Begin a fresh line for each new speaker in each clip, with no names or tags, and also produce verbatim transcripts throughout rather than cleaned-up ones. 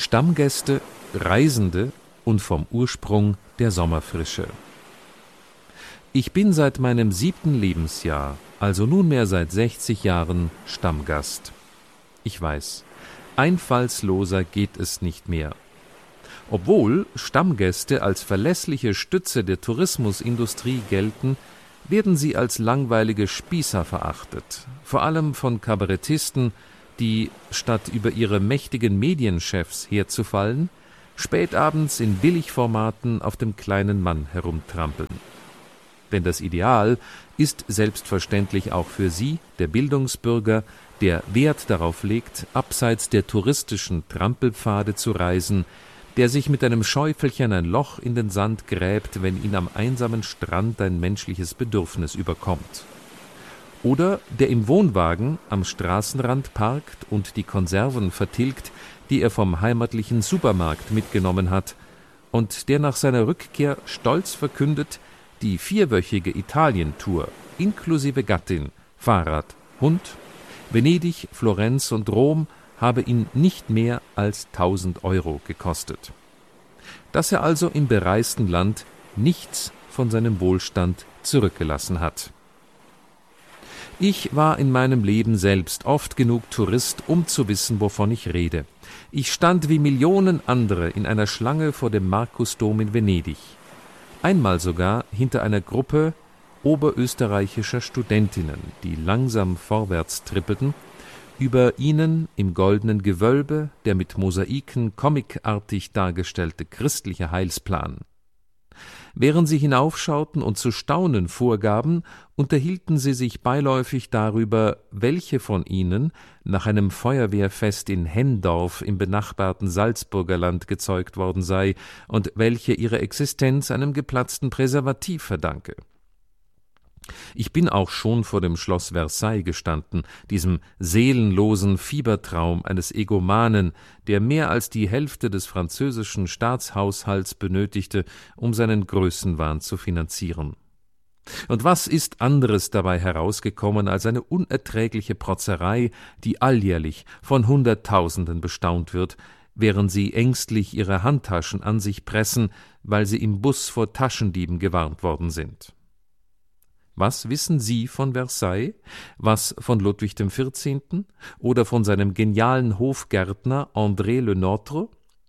Stammgäste, Reisende und vom Ursprung der Sommerfrische. Ich bin seit meinem siebten Lebensjahr, also nunmehr seit sechzig Jahren, Stammgast. Ich weiß, einfallsloser geht es nicht mehr. Obwohl Stammgäste als verlässliche Stütze der Tourismusindustrie gelten, werden sie als langweilige Spießer verachtet, vor allem von Kabarettisten, die, statt über ihre mächtigen Medienchefs herzufallen, spätabends in Billigformaten auf dem kleinen Mann herumtrampeln. Denn das Ideal ist selbstverständlich auch für Sie, der Bildungsbürger, der Wert darauf legt, abseits der touristischen Trampelpfade zu reisen, der sich mit einem Schäufelchen ein Loch in den Sand gräbt, wenn ihn am einsamen Strand ein menschliches Bedürfnis überkommt. Oder der im Wohnwagen am Straßenrand parkt und die Konserven vertilgt, die er vom heimatlichen Supermarkt mitgenommen hat, und der nach seiner Rückkehr stolz verkündet, die vierwöchige Italientour inklusive Gattin, Fahrrad, Hund, Venedig, Florenz und Rom habe ihn nicht mehr als tausend Euro gekostet. Dass er also im bereisten Land nichts von seinem Wohlstand zurückgelassen hat. Ich war in meinem Leben selbst oft genug Tourist, um zu wissen, wovon ich rede. Ich stand wie Millionen andere in einer Schlange vor dem Markusdom in Venedig. Einmal sogar hinter einer Gruppe oberösterreichischer Studentinnen, die langsam vorwärts trippelten, über ihnen im goldenen Gewölbe der mit Mosaiken comicartig dargestellte christliche Heilsplan. Während sie hinaufschauten und zu staunen vorgaben, unterhielten sie sich beiläufig darüber, welche von ihnen nach einem Feuerwehrfest in Hendorf im benachbarten Salzburger Land gezeugt worden sei und welche ihre Existenz einem geplatzten Präservativ verdanke. Ich bin auch schon vor dem Schloss Versailles gestanden, diesem seelenlosen Fiebertraum eines Egomanen, der mehr als die Hälfte des französischen Staatshaushalts benötigte, um seinen Größenwahn zu finanzieren. Und was ist anderes dabei herausgekommen als eine unerträgliche Protzerei, die alljährlich von Hunderttausenden bestaunt wird, während sie ängstlich ihre Handtaschen an sich pressen, weil sie im Bus vor Taschendieben gewarnt worden sind. Was wissen Sie von Versailles? Was von Ludwig dem Vierzehnten? Oder von seinem genialen Hofgärtner André Le Nôtre?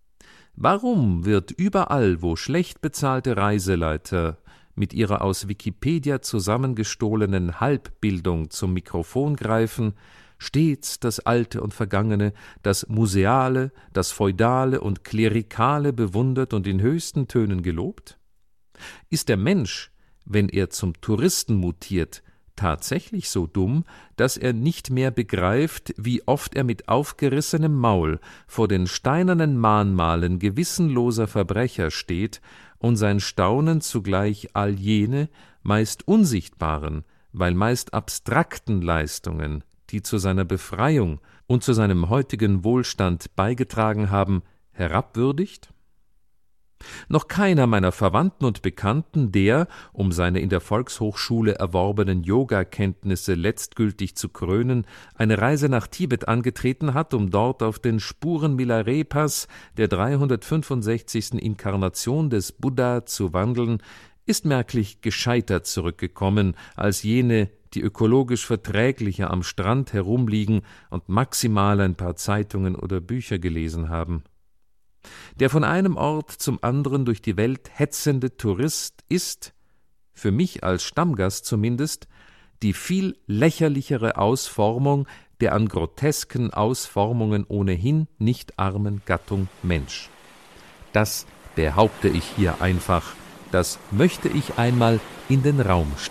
Warum wird überall, wo schlecht bezahlte Reiseleiter mit ihrer aus Wikipedia zusammengestohlenen Halbbildung zum Mikrofon greifen, stets das Alte und Vergangene, das Museale, das Feudale und Klerikale bewundert und in höchsten Tönen gelobt? Ist der Mensch, wenn er zum Touristen mutiert, tatsächlich so dumm, dass er nicht mehr begreift, wie oft er mit aufgerissenem Maul vor den steinernen Mahnmalen gewissenloser Verbrecher steht und sein Staunen zugleich all jene, meist unsichtbaren, weil meist abstrakten Leistungen, die zu seiner Befreiung und zu seinem heutigen Wohlstand beigetragen haben, herabwürdigt? Noch keiner meiner Verwandten und Bekannten, der, um seine in der Volkshochschule erworbenen Yoga-Kenntnisse letztgültig zu krönen, eine Reise nach Tibet angetreten hat, um dort auf den Spuren Milarepas, der dreihundertfünfundsechzigsten Inkarnation des Buddha, zu wandeln, ist merklich gescheitert zurückgekommen, als jene, die ökologisch verträglicher am Strand herumliegen und maximal ein paar Zeitungen oder Bücher gelesen haben. Der von einem Ort zum anderen durch die Welt hetzende Tourist ist, für mich als Stammgast zumindest, die viel lächerlichere Ausformung der an grotesken Ausformungen ohnehin nicht armen Gattung Mensch. Das behaupte ich hier einfach, das möchte ich einmal in den Raum stellen.